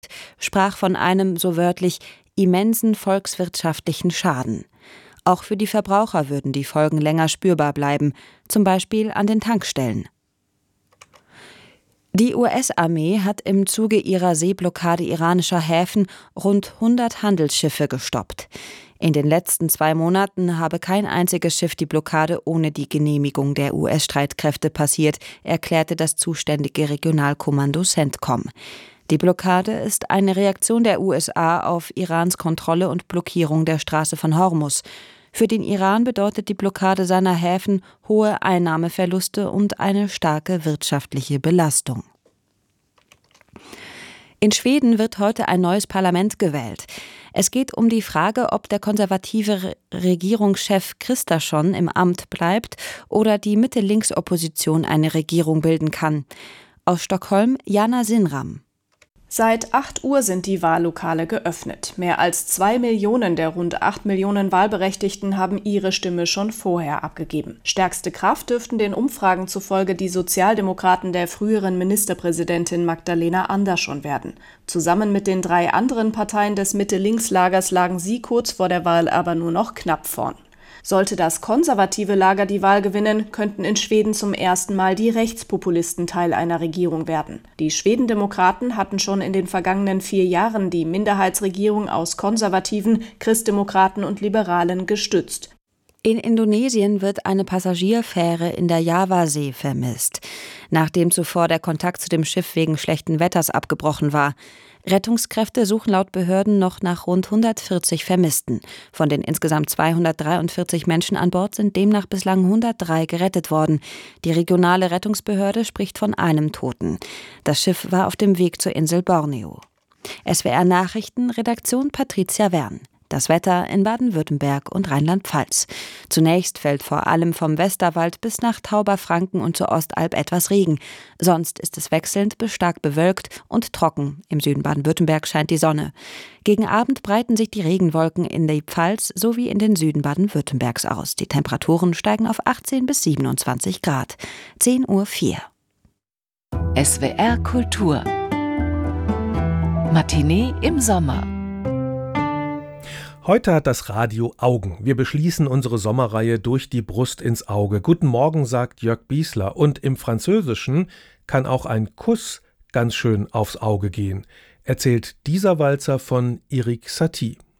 sprach von einem, so wörtlich, immensen volkswirtschaftlichen Schaden. Auch für die Verbraucher würden die Folgen länger spürbar bleiben, zum Beispiel an den Tankstellen. Die US-Armee hat im Zuge ihrer Seeblockade iranischer Häfen rund 100 Handelsschiffe gestoppt. In den letzten 2 Monaten habe kein einziges Schiff die Blockade ohne die Genehmigung der US-Streitkräfte passiert, erklärte das zuständige Regionalkommando CENTCOM. Die Blockade ist eine Reaktion der USA auf Irans Kontrolle und Blockierung der Straße von Hormuz. Für den Iran bedeutet die Blockade seiner Häfen hohe Einnahmeverluste und eine starke wirtschaftliche Belastung. In Schweden wird heute ein neues Parlament gewählt. Es geht um die Frage, ob der konservative Regierungschef Kristersson im Amt bleibt oder die Mitte-Links-Opposition eine Regierung bilden kann. Aus Stockholm Jana Sinram. Seit 8 Uhr sind die Wahllokale geöffnet. Mehr als 2 Millionen der rund 8 Millionen Wahlberechtigten haben ihre Stimme schon vorher abgegeben. Stärkste Kraft dürften den Umfragen zufolge die Sozialdemokraten der früheren Ministerpräsidentin Magdalena Andersson werden. Zusammen mit den 3 anderen Parteien des Mitte-Links-Lagers lagen sie kurz vor der Wahl aber nur noch knapp vorn. Sollte das konservative Lager die Wahl gewinnen, könnten in Schweden zum ersten Mal die Rechtspopulisten Teil einer Regierung werden. Die Schwedendemokraten hatten schon in den vergangenen 4 Jahren die Minderheitsregierung aus Konservativen, Christdemokraten und Liberalen gestützt. In Indonesien wird eine Passagierfähre in der Javasee vermisst, nachdem zuvor der Kontakt zu dem Schiff wegen schlechten Wetters abgebrochen war. Rettungskräfte suchen laut Behörden noch nach rund 140 Vermissten. Von den insgesamt 243 Menschen an Bord sind demnach bislang 103 gerettet worden. Die regionale Rettungsbehörde spricht von einem Toten. Das Schiff war auf dem Weg zur Insel Borneo. SWR Nachrichten, Redaktion Patricia Wern. Das Wetter in Baden-Württemberg und Rheinland-Pfalz. Zunächst fällt vor allem vom Westerwald bis nach Tauberfranken und zur Ostalb etwas Regen. Sonst ist es wechselnd bis stark bewölkt und trocken. Im Süden Baden-Württemberg scheint die Sonne. Gegen Abend breiten sich die Regenwolken in die Pfalz sowie in den Süden Baden-Württembergs aus. Die Temperaturen steigen auf 18 bis 27 Grad. 10:04 Uhr. SWR Kultur. Matinee im Sommer. Heute hat das Radio Augen. Wir beschließen unsere Sommerreihe durch die Brust ins Auge. Guten Morgen, sagt Jörg Biesler. Und im Französischen kann auch ein Kuss ganz schön aufs Auge gehen, erzählt dieser Walzer von Erik Satie.